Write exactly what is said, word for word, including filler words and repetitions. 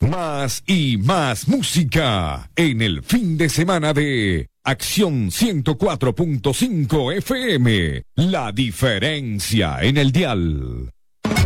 Más y más música en el fin de semana de Acción ciento cuatro punto cinco F M. La diferencia en el dial.